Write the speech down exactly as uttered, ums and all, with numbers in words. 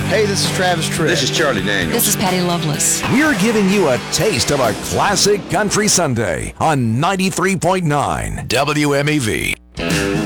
Hey, this is Travis Tritt. This is Charlie Daniels. This is Patty Loveless. We're giving you a taste of a classic country Sunday on ninety-three point nine W M E V.